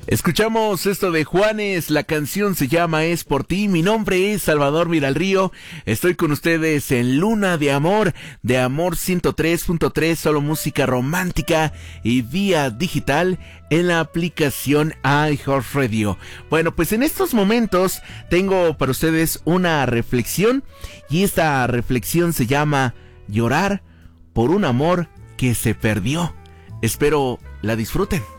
Escuchamos esto de Juanes, la canción se llama Es por ti. Mi nombre es Salvador Miralrío, estoy con ustedes en Luna de Amor 103.3, solo música romántica y vía digital en la aplicación iHeartRadio. Bueno, pues en estos momentos tengo para ustedes una reflexión y esta reflexión se llama Llorar por un amor que se perdió. Espero la disfruten.